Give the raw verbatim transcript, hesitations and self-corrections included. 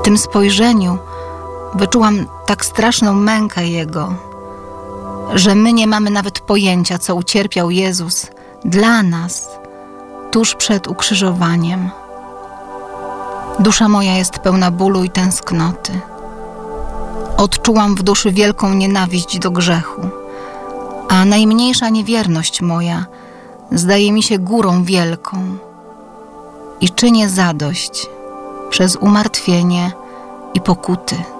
tym spojrzeniu wyczułam tak straszną mękę Jego, że my nie mamy nawet pojęcia, co ucierpiał Jezus dla nas tuż przed ukrzyżowaniem. Dusza moja jest pełna bólu i tęsknoty. Odczułam w duszy wielką nienawiść do grzechu, a najmniejsza niewierność moja zdaje mi się górą wielką i czynię zadość przez umartwienie i pokuty.